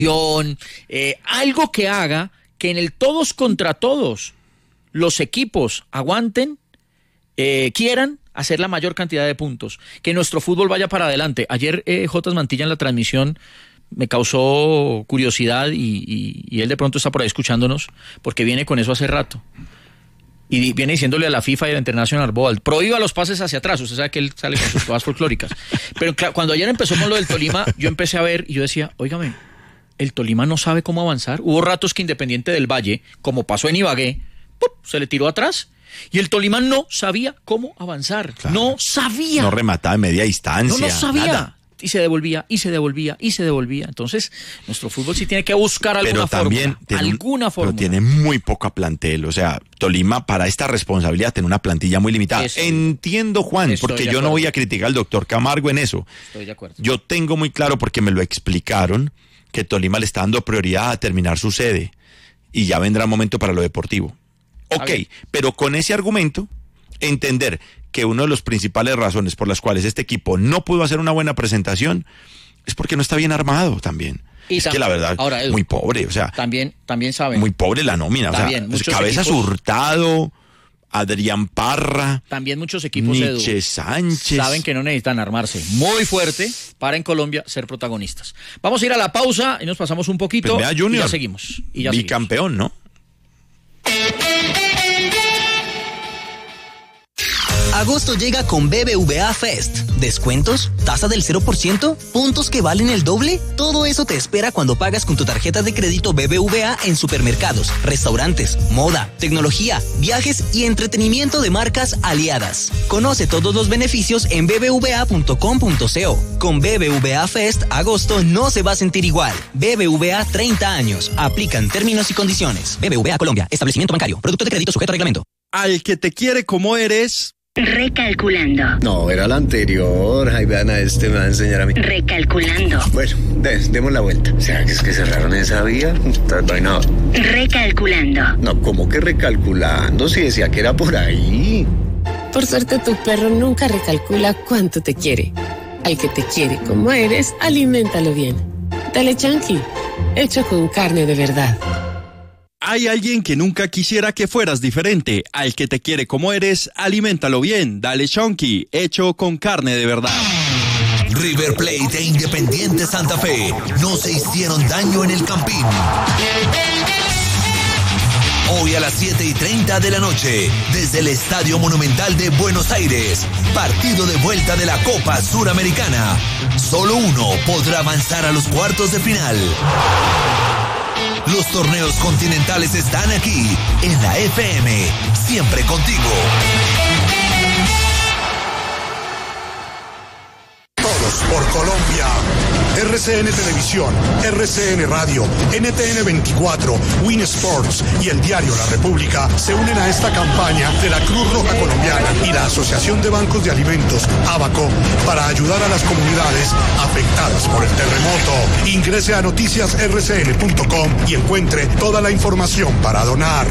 algo que haga que en el todos contra todos los equipos aguanten, quieran hacer la mayor cantidad de puntos, que nuestro fútbol vaya para adelante. Ayer Jotas Mantilla en la transmisión me causó curiosidad y él de pronto está por ahí escuchándonos porque viene con eso hace rato. Y viene diciéndole a la FIFA y a la International Board, prohíba los pases hacia atrás. Usted sabe que él sale con sus cosas folclóricas. Pero cuando ayer empezó con lo del Tolima, yo empecé a ver y yo decía, óigame, el Tolima no sabe cómo avanzar. Hubo ratos que Independiente del Valle, como pasó en Ibagué, ¡pum!, se le tiró atrás. Y el Tolima no sabía cómo avanzar. Claro. No sabía. No remataba en media distancia. No sabía. Nada. Y se devolvía, y se devolvía, y se devolvía. Entonces, nuestro fútbol sí tiene que buscar alguna fórmula. Pero tiene muy poca plantel. O sea, Tolima para esta responsabilidad tiene una plantilla muy limitada. Entiendo, Juan, porque yo no voy a criticar al doctor Camargo en eso. Estoy de acuerdo. Yo tengo muy claro, porque me lo explicaron, que Tolima le está dando prioridad a terminar su sede. Y ya vendrá el momento para lo deportivo. Ok, pero con ese argumento, entender que una de las principales razones por las cuales este equipo no pudo hacer una buena presentación es porque no está bien armado también. Es que la verdad, ahora, muy pobre, o sea. También saben. Muy pobre la nómina, también, o sea, Cabezas Hurtado, Adrián Parra. También muchos equipos Nietzsche Sánchez. Saben que no necesitan armarse muy fuerte para en Colombia ser protagonistas. Vamos a ir a la pausa y nos pasamos un poquito. Pues Junior, y ya seguimos. Bicampeón, ¿no? Agosto llega con BBVA Fest. ¿Descuentos? ¿Tasa del 0%? ¿Puntos que valen el doble? Todo eso te espera cuando pagas con tu tarjeta de crédito BBVA en supermercados, restaurantes, moda, tecnología, viajes y entretenimiento de marcas aliadas. Conoce todos los beneficios en bbva.com.co. Con BBVA Fest, agosto no se va a sentir igual. BBVA 30 años. Aplican términos y condiciones. BBVA Colombia. Establecimiento bancario. Producto de crédito sujeto a reglamento. Al que te quiere como eres. Recalculando. No, era la anterior. Ay, vean, me va a enseñar a mí. Recalculando. Bueno, demos la vuelta. ¿Será que es que cerraron esa vía? No. Recalculando. No, ¿cómo que recalculando? Si decía que era por ahí. Por suerte, tu perro nunca recalcula cuánto te quiere. Al que te quiere como eres, aliméntalo bien. Dale Chunky, hecho con carne de verdad. Hay alguien que nunca quisiera que fueras diferente. Al que te quiere como eres, aliméntalo bien. Dale Chunky, hecho con carne de verdad. River Plate e Independiente Santa Fe no se hicieron daño en el Campín. Hoy a las 7:30 de la noche, desde el Estadio Monumental de Buenos Aires, partido de vuelta de la Copa Suramericana. Solo uno podrá avanzar a los cuartos de final. Los torneos continentales están aquí, en la FM, siempre contigo. Todos por Colombia. RCN Televisión, RCN Radio, NTN 24, Win Sports y el diario La República se unen a esta campaña de la Cruz Roja Colombiana y la Asociación de Bancos de Alimentos, ABACO, para ayudar a las comunidades afectadas por el terremoto. Ingrese a noticiasrcn.com y encuentre toda la información para donar.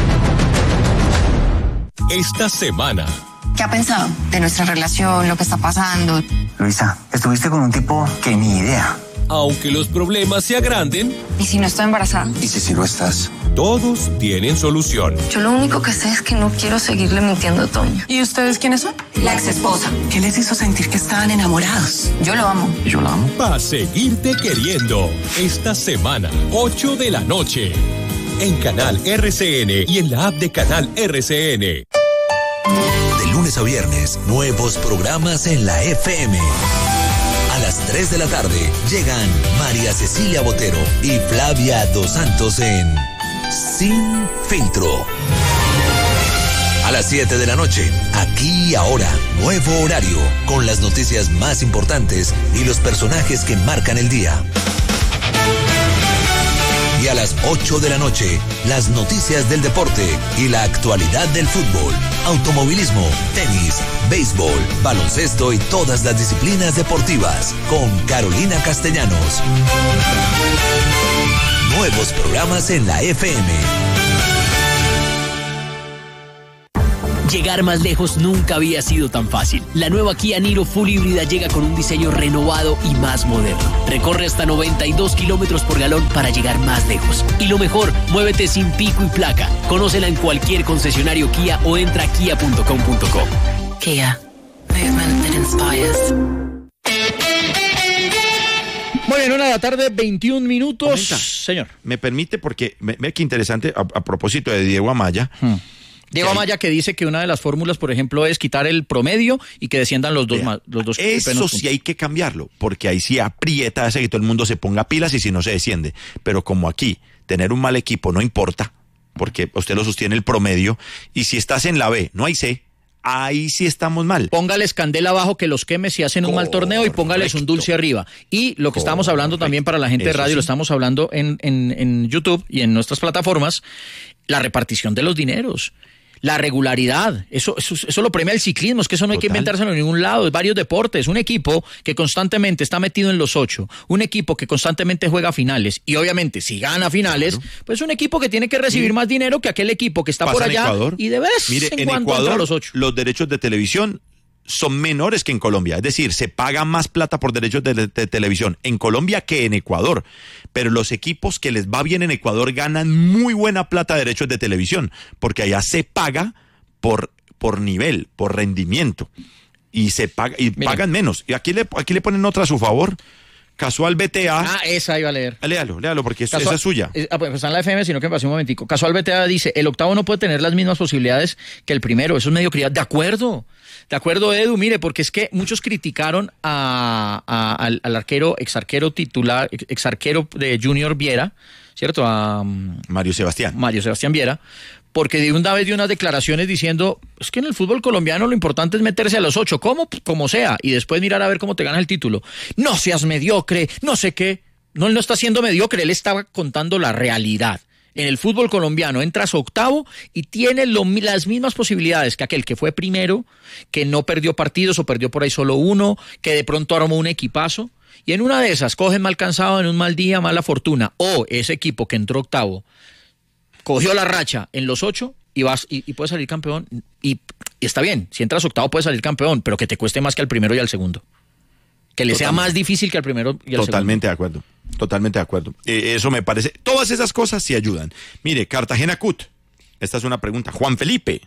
Esta semana. ¿Qué ha pensado de nuestra relación, lo que está pasando? Luisa, estuviste con un tipo que ni idea. Aunque los problemas se agranden. ¿Y si no estoy embarazada? ¿Y si lo estás? Todos tienen solución. Yo lo único que sé es que no quiero seguirle mintiendo a Toño. ¿Y ustedes quiénes son? La ex esposa. ¿Qué les hizo sentir que estaban enamorados? Yo lo amo. ¿Y yo la amo? Va seguirte queriendo. Esta semana, 8 de la noche. En Canal RCN y en la app de Canal RCN. De lunes a viernes, nuevos programas en la FM. A las 3 de la tarde llegan María Cecilia Botero y Flavia Dos Santos en Sin Filtro. A las 7 de la noche, Aquí y Ahora, nuevo horario, con las noticias más importantes y los personajes que marcan el día. Y a las 8 de la noche, las noticias del deporte y la actualidad del fútbol, automovilismo, tenis, béisbol, baloncesto y todas las disciplinas deportivas, con Carolina Castellanos. Nuevos programas en la FM. Llegar más lejos nunca había sido tan fácil. La nueva Kia Niro Full híbrida llega con un diseño renovado y más moderno. Recorre hasta 92 kilómetros por galón para llegar más lejos. Y lo mejor, muévete sin pico y placa. Conócela en cualquier concesionario Kia o entra a kia.com.co. Kia. Movement that inspires. Muy bien, 1:00 PM, 21 minutos. Comenta. Señor. Me permite, porque ve qué interesante, a propósito de Diego Amaya. Diego Amaya, que dice que una de las fórmulas, por ejemplo, es quitar el promedio y que desciendan los dos. Eso sí hay que cambiarlo, porque ahí sí aprieta, hace que todo el mundo se ponga pilas y si no se desciende. Pero como aquí, tener un mal equipo no importa, porque usted lo sostiene el promedio, y si estás en la B, no hay C, ahí sí estamos mal. Póngales candela abajo que los queme si hacen un mal torneo y póngales un dulce arriba. Y lo que estamos hablando también para la gente de radio, lo estamos hablando en YouTube y en nuestras plataformas, la repartición de los dineros. La regularidad, eso lo premia el ciclismo, es que eso no hay que inventárselo en ningún lado, es varios deportes, un equipo que constantemente está metido en los 8, un equipo que constantemente juega finales, y obviamente si gana finales, pues un equipo que tiene que recibir más dinero que aquel equipo que está por allá, Ecuador, y de vez en cuando entra a los 8. Los derechos de televisión son menores que en Colombia, es decir, se paga más plata por derechos de televisión en Colombia que en Ecuador, pero los equipos que les va bien en Ecuador ganan muy buena plata de derechos de televisión, porque allá se paga por nivel, por rendimiento, y se paga y pagan menos. Y aquí le ponen otra a su favor. Casual BTA. Ah, esa iba a leer. Léalo, porque esa es suya. Pues está en la FM, sino que me pasé un momentico. Casual BTA dice, el octavo no puede tener las mismas posibilidades que el primero, eso es mediocridad. De acuerdo, Edu, mire, porque es que muchos criticaron al arquero, exarquero titular, exarquero de Junior Viera, ¿cierto? A Mario Sebastián Viera, porque de una vez dio unas declaraciones diciendo, es que en el fútbol colombiano lo importante es meterse a los 8, como sea, y después mirar a ver cómo te ganas el título. No seas mediocre, no sé qué. No, él no está siendo mediocre, él estaba contando la realidad. En el fútbol colombiano entras octavo y tienes las mismas posibilidades que aquel que fue primero, que no perdió partidos o perdió por ahí solo uno, que de pronto armó un equipazo, y en una de esas cogen mal cansado en un mal día, mala fortuna, o ese equipo que entró octavo cogió la racha en los 8 y vas y puedes salir campeón, y está bien, si entras octavo puedes salir campeón, pero que te cueste más que al primero y al segundo, que le sea más difícil que al primero y al Totalmente segundo. Totalmente de acuerdo. Eso me parece, todas esas cosas sí ayudan. Mire, Cartagena CUT, esta es una pregunta. Juan Felipe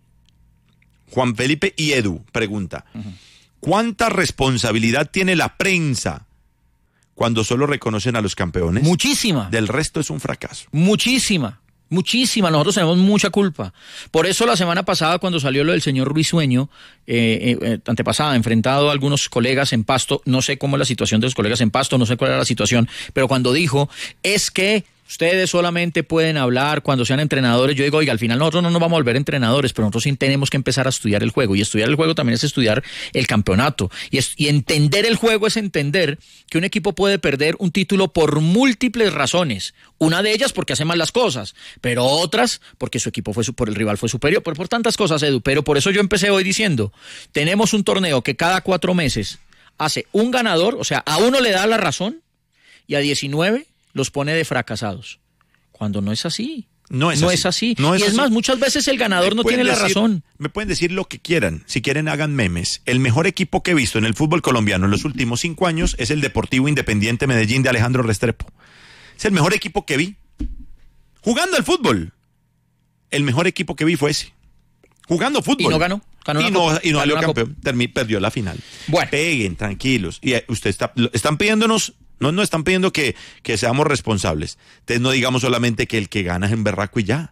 y Edu pregunta, ¿cuánta responsabilidad tiene la prensa cuando solo reconocen a los campeones? Muchísima. Del resto es un fracaso. Muchísima, nosotros tenemos mucha culpa. Por eso la semana pasada, cuando salió lo del señor Risueño, antepasada, enfrentado a algunos colegas en Pasto, no sé cómo es la situación de los colegas en Pasto, no sé cuál era la situación, pero cuando dijo, es que ustedes solamente pueden hablar cuando sean entrenadores, yo digo, oiga, al final nosotros no nos vamos a volver entrenadores, pero nosotros sí tenemos que empezar a estudiar el juego, y estudiar el juego también es estudiar el campeonato, y entender el juego es entender que un equipo puede perder un título por múltiples razones, una de ellas porque hace mal las cosas, pero otras porque su equipo por el rival fue superior, por tantas cosas, Edu, pero por eso yo empecé hoy diciendo, tenemos un torneo que cada 4 meses hace un ganador, o sea, a uno le da la razón, y a 19 los pone de fracasados, cuando no es así. No es así. Y es más, muchas veces el ganador no tiene la razón. Me pueden decir lo que quieran, si quieren hagan memes. El mejor equipo que he visto en el fútbol colombiano en los últimos 5 años es el Deportivo Independiente Medellín de Alejandro Restrepo. Es el mejor equipo que vi. Jugando al fútbol. El mejor equipo que vi fue ese. Jugando fútbol. Y no ganó. Y no salió campeón. Perdió la final. Bueno. Peguen, tranquilos. Y están pidiéndonos... No están pidiendo que seamos responsables. Entonces no digamos solamente que el que gana es en berraco y ya.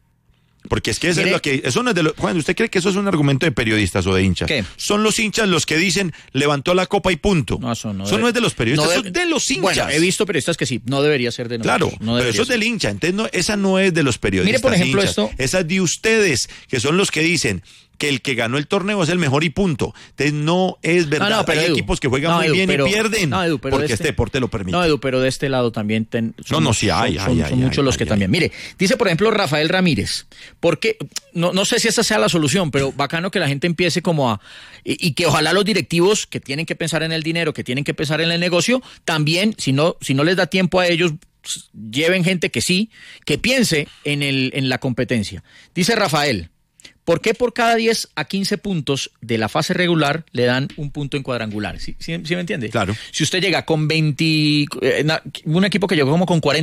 Porque es que eso no es de Juan, ¿usted cree que eso es un argumento de periodistas o de hinchas? ¿Qué? Son los hinchas los que dicen, levantó la copa y punto. No, eso no es de los periodistas, eso es de los hinchas. Bueno, he visto periodistas que sí, no debería ser de nosotros. Claro, pero eso es del hincha. Entonces esa no es de los periodistas. Mire, por ejemplo, hinchas. Esa es de ustedes, que son los que dicen que el que ganó el torneo es el mejor y punto. Entonces no es verdad. Pero hay equipos que juegan muy bien y pierden porque este deporte lo permite. No, Edu, pero de este lado también son muchos los que también. Mire, dice por ejemplo Rafael Ramírez, porque no sé si esa sea la solución, pero bacano que la gente empiece como y que ojalá los directivos que tienen que pensar en el dinero, que tienen que pensar en el negocio, también, si no les da tiempo a ellos, lleven gente que piense en la competencia. Dice Rafael, ¿Por qué por cada 10 a 15 puntos de la fase regular le dan un punto en cuadrangular? ¿Sí me entiende? Claro. Si usted llega con 20, un equipo que llegó como con 40